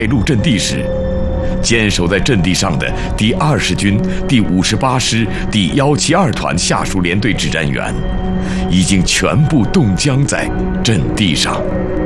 败入阵地时，坚守在阵地上的第20军第58师第172团下属连队指战员，已经全部冻僵在阵地上。